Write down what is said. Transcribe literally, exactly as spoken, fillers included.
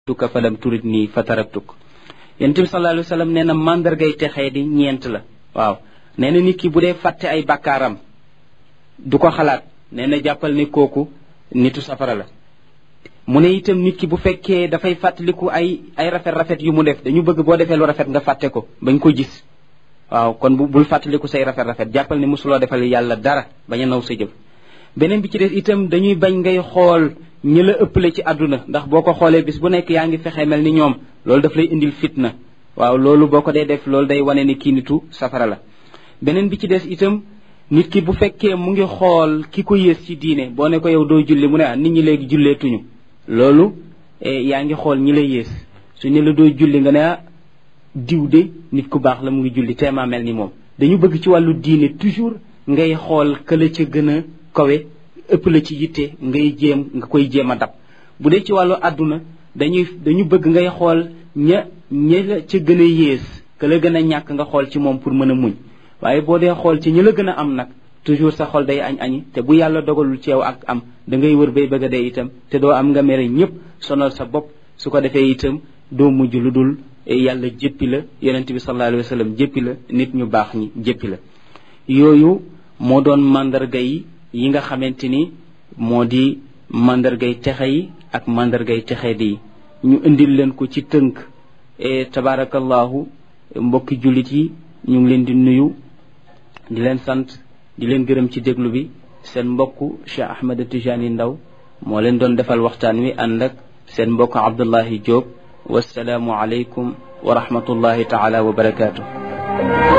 tuka falam turidni fataraktuk yonent bi sallallahu alayhi wa sallam nee na mandargay texee di ñeent la waaw nee na nit ki bu dee fàtte ay bakkaaram du ko xalaat nee na jàppal ne kooku nitu safara la mu ne itam nit ki bu fekkee dafay fàttaliku ay ay rafet rafet yu mu def dañu bëgg boo defee lu rafet nga fàtte ko bañ ko gis waaw kon bu bul fàttaliku say rafet rafet jàppal ne mosuloo defal yàlla dara bañ a naw sa jëf beneen bi ci des itam dañuy bañ ngay xool ñi la ëppale ci àdduna ndax boo ko xoolee bis bu nekk yaa ngi fexe mel ni ñoom loolu daf lay indil fitna waaw loolu boo ko dee def loolu day wane ni kii nitu safara la beneen bi ci des itam nit ki bu fekkee mu ngi xool ki ko yées ci diine boo ne ko yow doo julli mu ne ah nit ñi léegi julleetuñu loolu yaa ngi xool ñi la yées su ne la doo julli nga ne ah diw de nit ku baax la mu ngi julli teemaa mel ni moom dañu bëgg ci wàllu diine toujours ngay xool këla ca gën a kawe ëpp la ci yitte ngay jéem nga koy jéem a dab bu dee ci wàllu àdduna dañuy dañu bëgg ngay xool ña ña la ca gën a yées ka la gën a ñàkk nga xool ci moom pour mën a muñ waaye boo dee xool ci ñi la gën a am nag toujours sa xol day añ añi te bu yàlla dogalul ci yow ak am da ngay wër bay bëgg a dee itam te doo am nga mere ñëpp sonal sa bopp su ko defee itam doo mujj lu dul yàlla jéppi la yonent bi sallallahu alayhi wa sallam jéppi la nit ñu baax ñi jéppi la yooyu moo doon mandarga yi yi nga xamante ni moo di mandargay texe yi ak mandargay texe di ñu indil leen ko ci tënk e tabarakallahu mbokki jullit yi ñu ngi leen di nuyu di leen sant di leen gërëm ci déglu bi seen mbokku Cheikh Ahmed Tijani Ndaw moo leen doon defal waxtaan wi ànd ak seen mbokk Abdullahi Diop wasalaamu aleykum wa rahmatullahi taala wa barakaatu